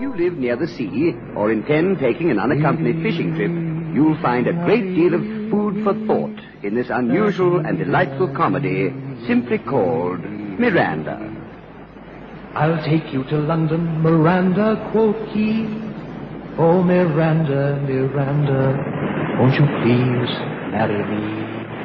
you live near the sea or intend taking an unaccompanied fishing trip, you'll find a great deal of food for thought in this unusual and delightful comedy simply called Miranda. I'll take you to London, Miranda, quoth he. Oh, Miranda, Miranda, won't you please marry me?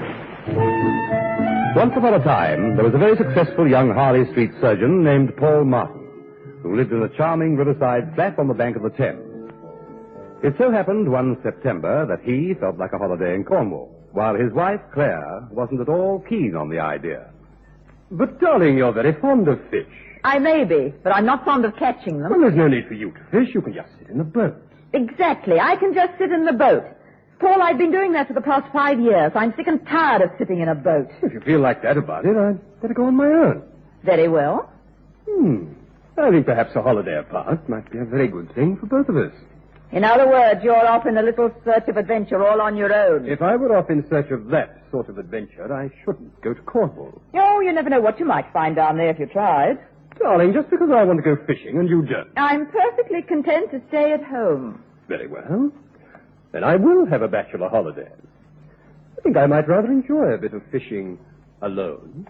Once upon a time, there was a very successful young Harley Street surgeon named Paul Martin, who lived in a charming riverside flat on the bank of the Thames. It so happened one September that he felt like a holiday in Cornwall, while his wife, Claire, wasn't at all keen on the idea. But, darling, you're very fond of fish. I may be, but I'm not fond of catching them. Well, there's no need for you to fish. You can just sit in the boat. Exactly. I can just sit in the boat. Paul, I've been doing that for the past 5 years. I'm sick and tired of sitting in a boat. If you feel like that about it, I'd better go on my own. Very well. I think perhaps a holiday apart might be a very good thing for both of us. In other words, you're off in a little search of adventure all on your own. If I were off in search of that sort of adventure, I shouldn't go to Cornwall. Oh, you never know what you might find down there if you tried. Darling, just because I want to go fishing and you don't. I'm perfectly content to stay at home. Very well. Then I will have a bachelor holiday. I think I might rather enjoy a bit of fishing alone.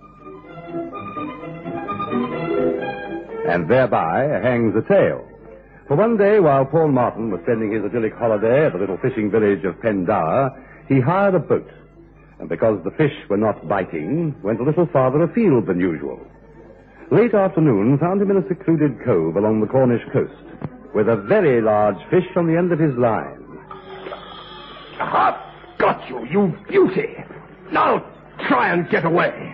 And thereby hangs a tale. For one day, while Paul Martin was spending his idyllic holiday at the little fishing village of Pendower, he hired a boat. And because the fish were not biting, went a little farther afield than usual. Late afternoon found him in a secluded cove along the Cornish coast, with a very large fish on the end of his line. Aha! Got you, you beauty! Now try and get away!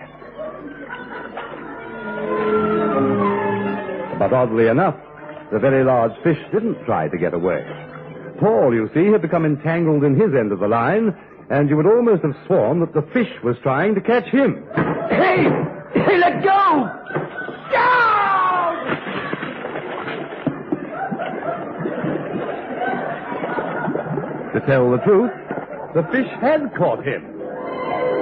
But oddly enough, the very large fish didn't try to get away. Paul, you see, had become entangled in his end of the line, and you would almost have sworn that the fish was trying to catch him. Hey! Hey, let go! To tell the truth, the fish had caught him.